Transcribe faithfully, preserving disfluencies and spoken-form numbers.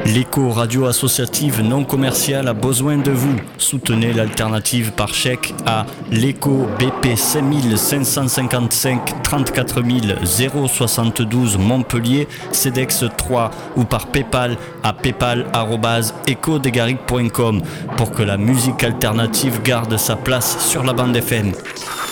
L'écho radio associative non commerciale a besoin de vous. Soutenez l'alternative par chèque à l'écho B P cinq cinq cent cinquante-cinq trente-quatre mille soixante-douze Montpellier, CEDEX trois ou par Paypal à paypal arobase echo degaric point com pour que la musique alternative garde sa place sur la bande F M.